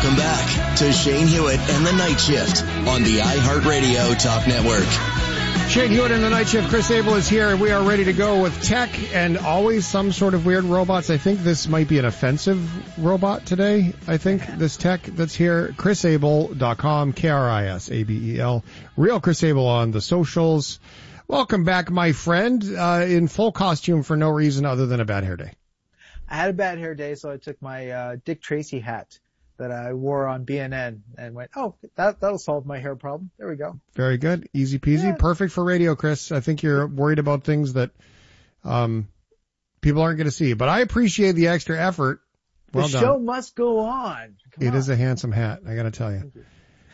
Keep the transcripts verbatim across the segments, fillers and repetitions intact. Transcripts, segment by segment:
Welcome back to Shane Hewitt and the Night Shift on the iHeartRadio Talk Network. Shane Hewitt and the Night Shift. Chris Abel is here. We are ready to go with tech and always some sort of weird robots. I think this might be an offensive robot today. I think this tech that's here. Chris Abel dot com, K R I S A B E L. Real Chris Abel on the socials. Welcome back, my friend, uh, in full costume for no reason other than a bad hair day. I had a bad hair day, so I took my uh, Dick Tracy hat that I wore on B N N and went, oh, that, that'll solve my hair problem. There we go. Very good. Easy peasy. Yeah. Perfect for radio, Chris. I think you're worried about things that um people aren't going to see. But I appreciate the extra effort. Well the done. show must go on. Come it on. is a handsome hat, I got to tell you.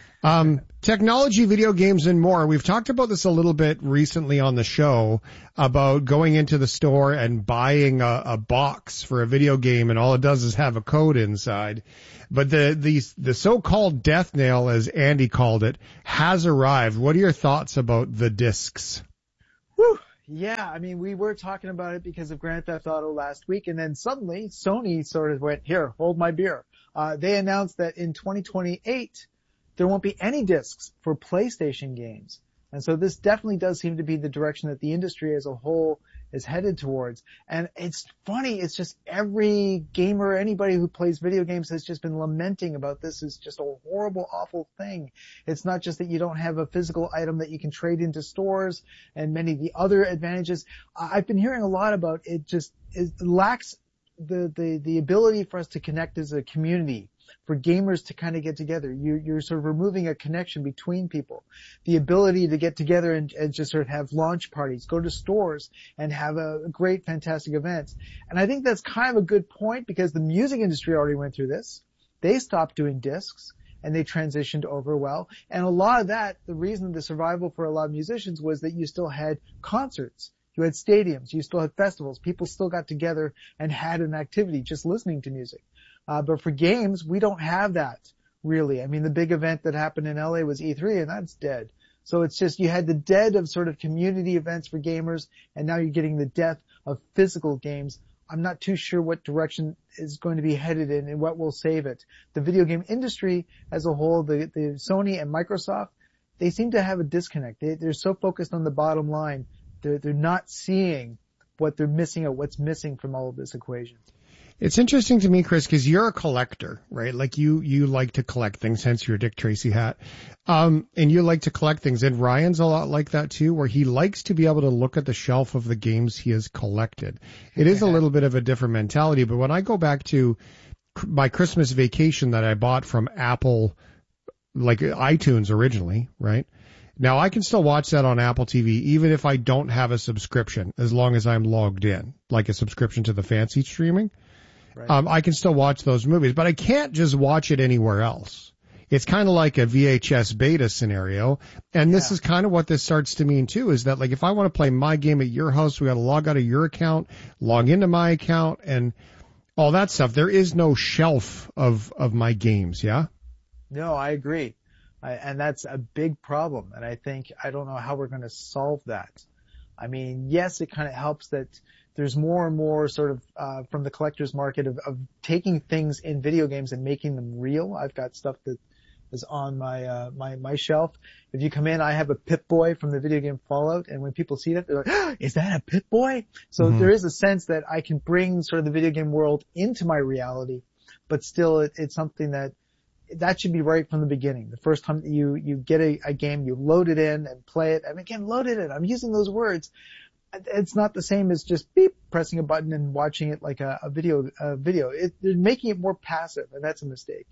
Um, technology, video games, and more. We've talked about this a little bit recently on the show about going into the store and buying a, a box for a video game, and all it does is have a code inside. But the, the, the so-called death nail, as Andy called it, has arrived. What are your thoughts about the discs? Whew. Yeah, I mean, we were talking about it because of Grand Theft Auto last week, and then suddenly Sony sort of went, here, hold my beer. Uh, they announced that in twenty twenty-eight, there won't be any discs for PlayStation games. And so this definitely does seem to be the direction that the industry as a whole is headed towards. And it's funny, it's just every gamer, anybody who plays video games has just been lamenting about this. It's just a horrible, awful thing. It's not just that you don't have a physical item that you can trade into stores and many of the other advantages. I've been hearing a lot about it just, it lacks the, the, the ability for us to connect as a community, for gamers to kind of get together. You, you're sort of removing a connection between people. The ability to get together and, and just sort of have launch parties, go to stores and have a great, fantastic events. And I think that's kind of a good point because the music industry already went through this. They stopped doing discs and they transitioned over well. And a lot of that, the reason the survival for a lot of musicians was that you still had concerts. You had stadiums, you still had festivals, people still got together and had an activity just listening to music. Uh, but for games, we don't have that, really. I mean, the big event that happened in L A was E three, and that's dead. So it's just, you had the dead of sort of community events for gamers, and now you're getting the death of physical games. I'm not too sure what direction is going to be headed in and what will save it. The video game industry as a whole, the, the Sony and Microsoft, they seem to have a disconnect. They, they're so focused on the bottom line. They're, they're not seeing what they're missing or what's missing from all of this equation. It's interesting to me, Chris, because you're a collector, right? Like you, you like to collect things, hence your Dick Tracy hat. Um, and you like to collect things. And Ryan's a lot like that too, where he likes to be able to look at the shelf of the games he has collected. It is a little bit of a different mentality, but when I go back to my Christmas vacation that I bought from Apple, like iTunes originally, right? Now I can still watch that on Apple T V, even if I don't have a subscription, as long as I'm logged in, like a subscription to the fancy streaming. Right. Um, I can still watch those movies, but I can't just watch it anywhere else. It's kind of like a V H S beta scenario. And this yeah. is kind of what this starts to mean too, is that like if I want to play my game at your house, we got to log out of your account, log into my account and all that stuff. There is no shelf of, of my games. Yeah. No, I agree. I, and that's a big problem. And I think, I don't know how we're going to solve that. I mean, yes, it kind of helps that there's more and more sort of, uh, from the collector's market of, of taking things in video games and making them real. I've got stuff that is on my, uh, my, my shelf. If you come in, I have a Pip-Boy from the video game Fallout. And when people see that, they're like, oh, is that a Pip-Boy? So mm-hmm. there is a sense that I can bring sort of the video game world into my reality, but still it, it's something that, that should be right from the beginning. The first time you, you get a, a game, you load it in and play it. I mean, again, load it in. I'm using those words. It's not the same as just beep, pressing a button and watching it like a, a video, a video. It, they're making it more passive, and that's a mistake.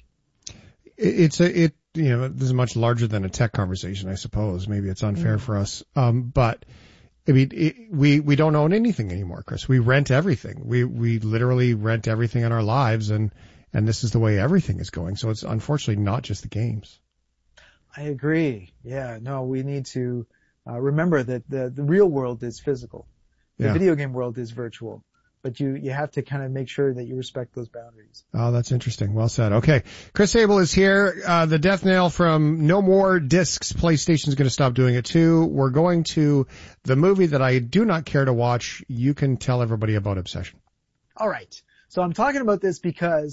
It's a, it, you know, this is much larger than a tech conversation, I suppose. Maybe it's unfair mm. for us. Um, but I mean, it, we, we don't own anything anymore, Chris. We rent everything. We, we literally rent everything in our lives, and, and this is the way everything is going. So it's unfortunately not just the games. I agree. Yeah, no, we need to, Uh, remember that the, the real world is physical. The yeah. video game world is virtual. But you, you have to kind of make sure that you respect those boundaries. Oh, that's interesting. Well said. Okay. Chris Abel is here. Uh, the death nail from No More Discs. PlayStation's going to stop doing it too. We're going to the movie that I do not care to watch. You can tell everybody about Obsession. All right. So I'm talking about this because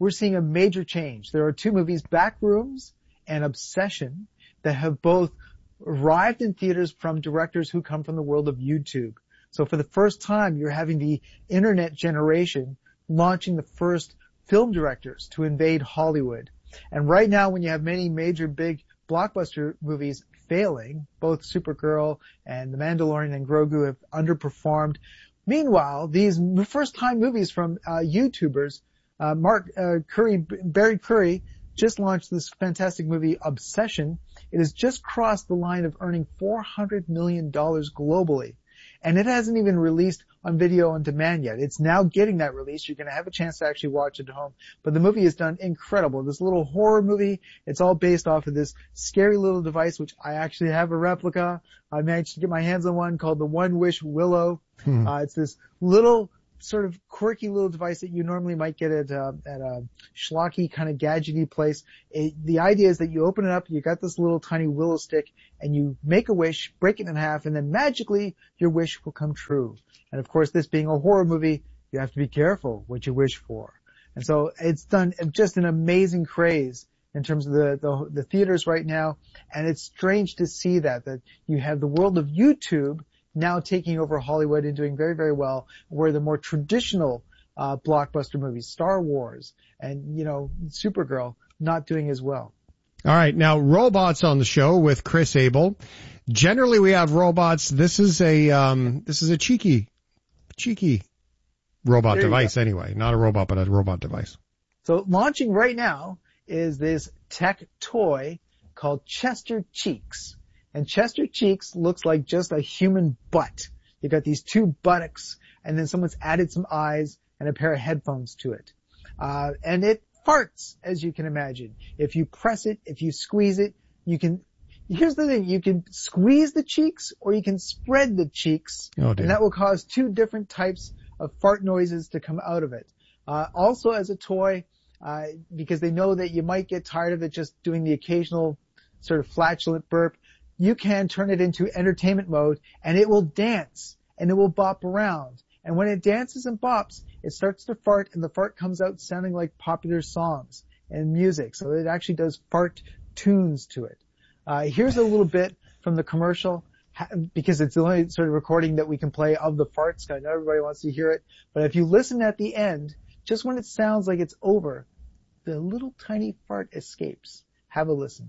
we're seeing a major change. There are two movies, Backrooms and Obsession, that have both arrived in theaters from directors who come from the world of YouTube. So for the first time, you're having the internet generation launching the first film directors to invade Hollywood. And right now, when you have many major big blockbuster movies failing, both Supergirl and The Mandalorian and Grogu have underperformed. Meanwhile, these first-time movies from uh, YouTubers, uh, Mark uh, Curry, Barry Curry, just launched this fantastic movie, Obsession. It has just crossed the line of earning four hundred million dollars globally. And it hasn't even released on video on demand yet. It's now getting that release. You're going to have a chance to actually watch it at home. But the movie is done incredible. This little horror movie, it's all based off of this scary little device, which I actually have a replica. I managed to get my hands on one called the One Wish Willow. Hmm. Uh, it's this little sort of quirky little device that you normally might get at, uh, at a schlocky kind of gadgety place. It, the idea is that you open it up, you got this little tiny willow stick, and you make a wish, break it in half, and then magically your wish will come true. And of course, this being a horror movie, you have to be careful what you wish for. And so it's done just an amazing craze in terms of the, the, the theaters right now. And it's strange to see that, that you have the world of YouTube now taking over Hollywood and doing very, very well, where the more traditional uh blockbuster movies, Star Wars and, you know, Supergirl, not doing as well. All right. Now, robots on the show with Chris Abel. Generally, we have robots. This is a um this is a cheeky, cheeky robot device anyway. Not a robot, but a robot device. So launching right now is this tech toy called Chester Cheeks. And Chester Cheeks looks like just a human butt. You got these two buttocks, and then someone's added some eyes and a pair of headphones to it. Uh, and it farts, as you can imagine. If you press it, if you squeeze it, you can, here's the thing, you can squeeze the cheeks or you can spread the cheeks, oh, and that will cause two different types of fart noises to come out of it. Uh, also as a toy, uh, because they know that you might get tired of it just doing the occasional sort of flatulent burp, you can turn it into entertainment mode, and it will dance, and it will bop around. And when it dances and bops, it starts to fart, and the fart comes out sounding like popular songs and music. So it actually does fart tunes to it. Uh, here's a little bit from the commercial, because it's the only sort of recording that we can play of the farts. I know everybody wants to hear it, but if you listen at the end, just when it sounds like it's over, the little tiny fart escapes. Have a listen.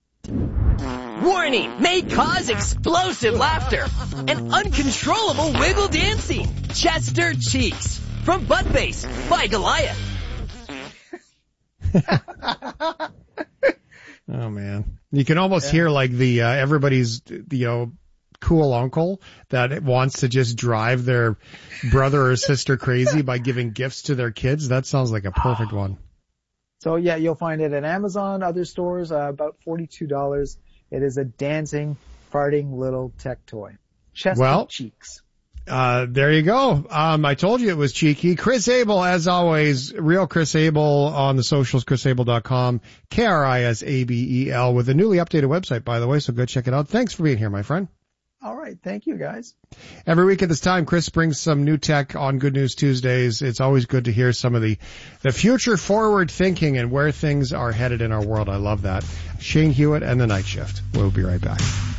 Warning! May cause explosive laughter and uncontrollable wiggle dancing. Chester Cheeks from Buttbase by Goliath. Oh man, you can almost yeah. hear like the uh, everybody's you know cool uncle that wants to just drive their brother or sister crazy by giving gifts to their kids. That sounds like a perfect one. So yeah, you'll find it at Amazon, other stores, uh, about forty-two dollars. It is a dancing, farting little tech toy. Chester well, Cheeks. Uh, there you go. Um, I told you it was cheeky. Chris Abel, as always, real Chris Abel on the socials, chris abel dot com, K R I S A B E L, with a newly updated website, by the way, so go check it out. Thanks for being here, my friend. All right. Thank you, guys. Every week at this time, Chris brings some new tech on Good News Tuesdays. It's always good to hear some of the, the future forward thinking and where things are headed in our world. I love that. Shane Hewitt and the Night Shift. We'll be right back.